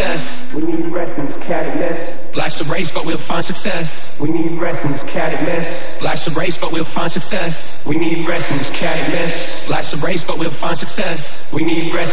success. We need rest in this catty mess. Life's a race, but we'll find success. We need rest in this catty mess. Life's a race, but we'll find success. We need rest in this catty mess. Life's a race, but we'll find success. We need rest.